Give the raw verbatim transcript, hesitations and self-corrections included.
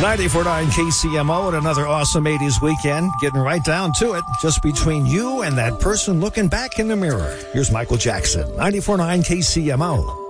ninety-four point nine K C M O and another awesome eighties weekend. Getting right down to it, just between you and that person looking back in the mirror. Here's Michael Jackson, ninety-four point nine K C M O.